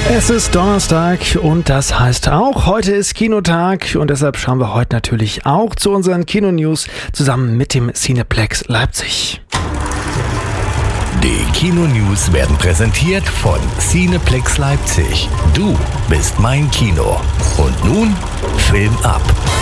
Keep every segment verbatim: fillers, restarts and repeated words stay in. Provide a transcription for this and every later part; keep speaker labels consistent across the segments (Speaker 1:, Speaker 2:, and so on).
Speaker 1: Es ist Donnerstag und das heißt auch, heute ist Kinotag und deshalb schauen wir heute natürlich auch zu unseren Kino-News zusammen mit dem Cineplex Leipzig.
Speaker 2: Die Kino-News werden präsentiert von Cineplex Leipzig. Du bist mein Kino. Und nun Film ab.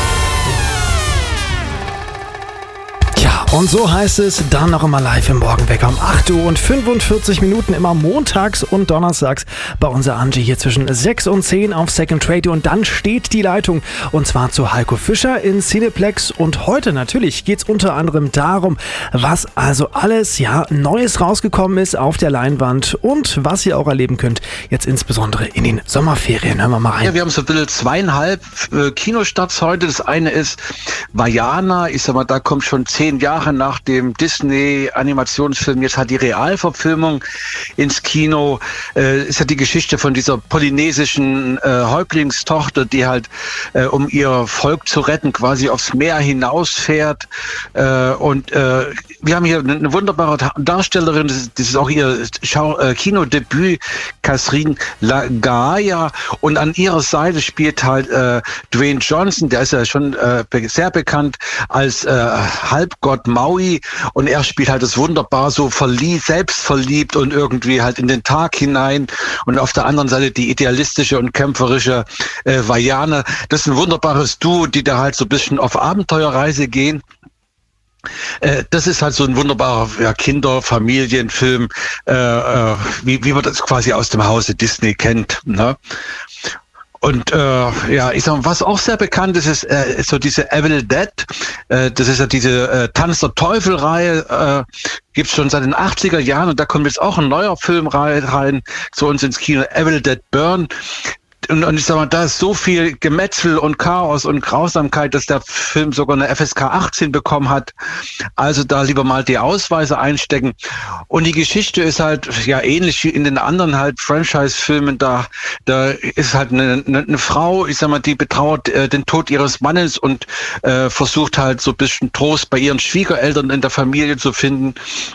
Speaker 1: Ja, und so heißt es dann noch immer live im Morgenwecker um acht Uhr und fünfundvierzig Minuten, immer montags und donnerstags bei unserer Angie hier zwischen sechs und zehn auf Second Radio. Und dann steht die Leitung und zwar zu Heiko Fischer in Cineplex. Und heute natürlich geht es unter anderem darum, was also alles ja Neues rausgekommen ist auf der Leinwand und was ihr auch erleben könnt, jetzt insbesondere in den Sommerferien. Hören wir mal rein.
Speaker 3: Ja, wir haben so ein bisschen zweieinhalb äh, Kinostarts heute. Das eine ist Vaiana, ich sag mal, da kommt schon zehn Jahre nach dem Disney-Animationsfilm jetzt halt die Realverfilmung ins Kino. Äh, ist ja die Geschichte von dieser polynesischen äh, Häuptlingstochter, die halt äh, um ihr Volk zu retten quasi aufs Meer hinausfährt. Äh, und äh, wir haben hier eine wunderbare Darstellerin, das ist, das ist auch ihr Schau äh, Kinodebüt, Catherine Lagaya. Und an ihrer Seite spielt halt äh, Dwayne Johnson, der ist ja schon äh, sehr bekannt als äh, Halbgott Maui, und er spielt halt das wunderbar so verliebt, selbstverliebt und irgendwie halt in den Tag hinein, und auf der anderen Seite die idealistische und kämpferische äh, Vaiana. Das ist ein wunderbares Duo, die da halt so ein bisschen auf Abenteuerreise gehen. Äh, das ist halt so ein wunderbarer ja, Kinder-Familienfilm, äh, äh, wie, wie man das quasi aus dem Hause Disney kennt, ne? Und äh, ja, ich sag mal, was auch sehr bekannt ist, ist, äh, ist so diese Evil Dead. Äh, das ist ja diese äh, Tanz der Teufel-Reihe, äh, gibt's schon seit den achtziger Jahren, und da kommt jetzt auch ein neuer Film rein zu uns ins Kino, Evil Dead Burn. Und, und ich sag mal, da ist so viel Gemetzel und Chaos und Grausamkeit, dass der Film sogar eine F S K achtzehn bekommen hat. Also da lieber mal die Ausweise einstecken. Und die Geschichte ist halt ja ähnlich wie in den anderen halt Franchise-Filmen. Da, da ist halt eine, eine, eine Frau, ich sag mal, die betrauert äh, den Tod ihres Mannes und äh, versucht halt so ein bisschen Trost bei ihren Schwiegereltern in der Familie zu finden.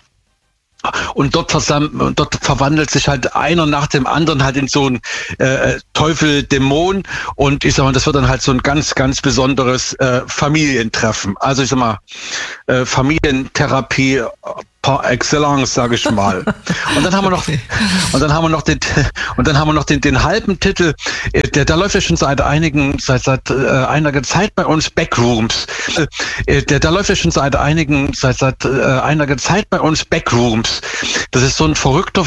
Speaker 3: Und dort, versam- dort verwandelt sich halt einer nach dem anderen halt in so ein äh, Teufel-Dämon, und ich sag mal, das wird dann halt so ein ganz, ganz besonderes äh, Familientreffen. Also ich sag mal, äh, Familientherapie par excellence, sage ich mal. Und dann haben wir noch, und dann haben wir noch den, und dann haben wir noch den, den halben Titel, der, der läuft ja schon seit einigen, seit, seit äh, einiger Zeit bei uns, Backrooms. Äh, der, der läuft ja schon seit einigen, seit, seit äh, einiger Zeit bei uns, Backrooms. Das ist so ein verrückter